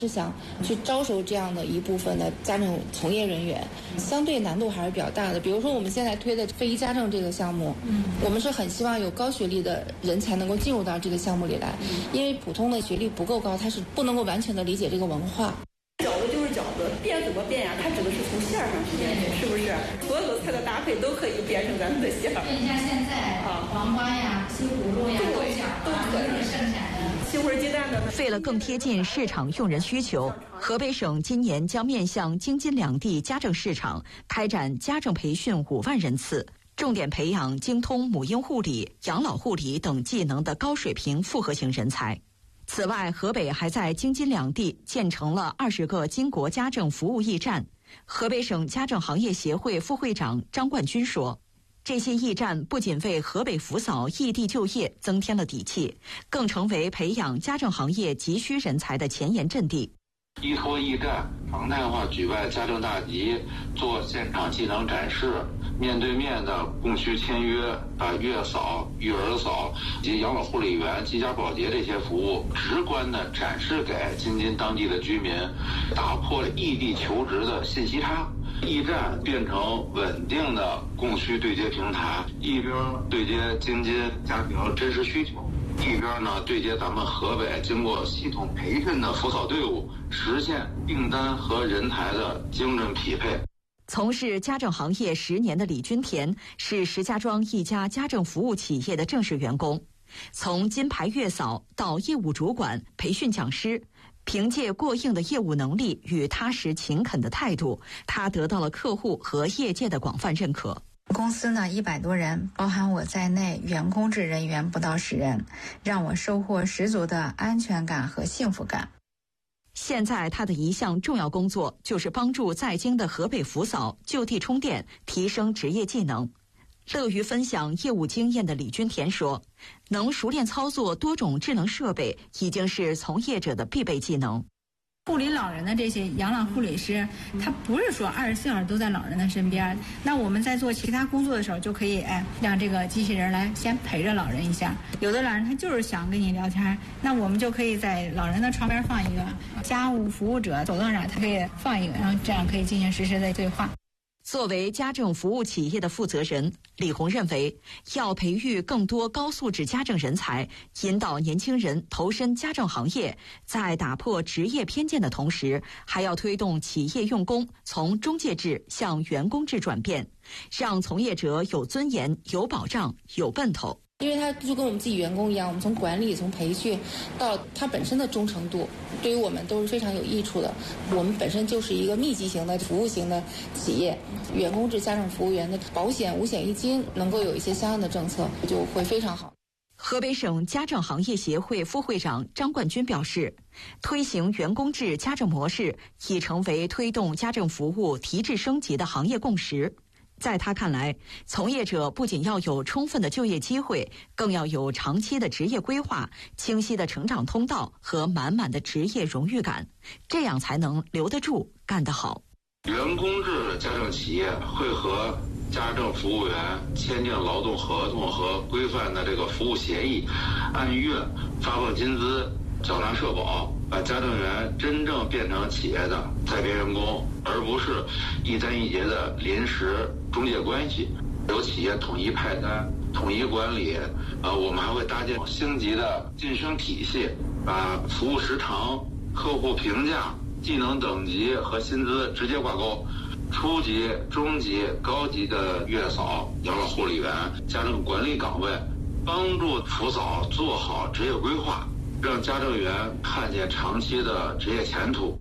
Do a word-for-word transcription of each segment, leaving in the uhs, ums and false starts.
是想去招收这样的一部分的家政从业人员，相对难度还是比较大的。比如说我们现在推的非遗家政这个项目，嗯，我们是很希望有高学历的人才能够进入到这个项目里来，因为普通的学历不够高，他是不能够完全的理解这个文化。 饺子就是饺子，变怎么变呀？它指的是从馅儿上去变，是不是？所有的菜的搭配都可以变成咱们的馅儿。 你像现在啊，黄瓜呀、西葫芦呀、豆角都可以生产的。 西葫芦鸡蛋的。 为了更贴近市场用人需求，河北省今年将面向京津两地家政市场开展家政培训五万人次，重点培养精通母婴护理、养老护理等技能的高水平复合型人才。此外，河北还在京津两地建成了二十个金国家政服务驿站。河北省家政行业协会副会长张冠军说，这些驿站不仅为河北福嫂异地就业增添了底气，更成为培养家政行业急需人才的前沿阵地。 依托驿站常态化举办家政大集，做现场技能展示，面对面的供需签约，把月嫂、育儿嫂及养老护理员、居家保洁这些服务直观的展示给京津当地的居民，打破了异地求职的信息差。驿站变成稳定的供需对接平台，一边对接京津家庭真实需求，一边呢对接咱们河北经过系统培训的福嫂队伍，实现订单和人才的精准匹配。 从事家政行业十年的李君田是石家庄一家家政服务企业的正式员工，从金牌月嫂到业务主管、培训讲师，凭借过硬的业务能力与踏实勤恳的态度，他得到了客户和业界的广泛认可。 公司呢一百多人，包含我在内，员工制人员不到十人，让我收获十足的安全感和幸福感。 现在他的一项重要工作就是帮助在京的河北福嫂就地充电，提升职业技能。乐于分享业务经验的李君田说，能熟练操作多种智能设备已经是从业者的必备技能。 护理老人的这些养老护理师，他不是说二十四小时都在老人的身边，那我们在做其他工作的时候，就可以哎让这个机器人来先陪着老人一下。有的老人他就是想跟你聊天，那我们就可以在老人的床边放一个家务服务者，走到哪他可以放一个，然后这样可以进行实时的对话。 作为家政服务企业的负责人，李红认为，要培育更多高素质家政人才，引导年轻人投身家政行业，在打破职业偏见的同时，还要推动企业用工从中介制向员工制转变，让从业者有尊严、有保障、有奔头。 因为他就跟我们自己员工一样，我们从管理、从培训到他本身的忠诚度，对于我们都是非常有益处的。我们本身就是一个密集型的服务型的企业，员工制家政服务员的保险五险一金能够有一些相应的政策，就会非常好。 河北省家政行业协会副会长张冠军表示，推行员工制家政模式已成为推动家政服务提质升级的行业共识。在他看来，从业者不仅要有充分的就业机会，更要有长期的职业规划、清晰的成长通道和满满的职业荣誉感，这样才能留得住、干得好。 员工制家政企业会和家政服务员签订劳动合同和规范的这个服务协议，按月发放薪资、缴纳社保，把家政员真正变成企业的在编员工，而不是一单一节的临时中介关系。由企业统一派单、统一管理。呃，我们还会搭建星级的晋升体系，把服务时长、客户评价、技能等级和薪资直接挂钩。初级、中级、高级的月嫂、养老护理员、家政管理岗位，帮助福嫂做好职业规划，让家政员看见长期的职业前途。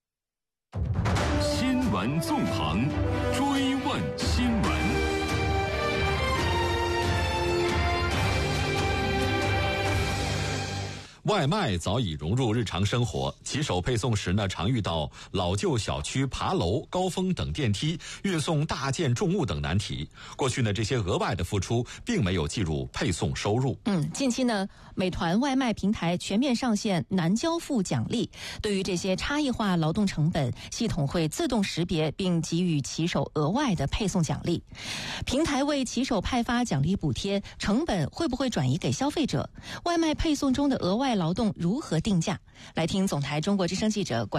新闻纵横，追问新闻。外卖早已融入日常生活，骑手配送时呢，常遇到老旧小区爬楼、高峰等电梯、运送大件重物等难题。过去呢，这些额外的付出并没有计入配送收入。 嗯，近期呢，美团外卖平台全面上线难交付奖励，对于这些差异化劳动成本，系统会自动识别并给予骑手额外的配送奖励。平台为骑手派发奖励补贴，成本会不会转移给消费者？外卖配送中的额外劳动如何定价？来听总台中国之声记者管